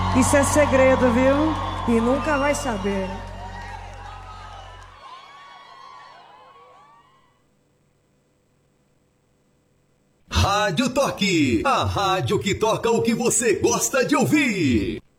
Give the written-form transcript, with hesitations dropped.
Isso é segredo, viu? E nunca vai saber. Rádio Toque, a rádio que toca o que você gosta de ouvir.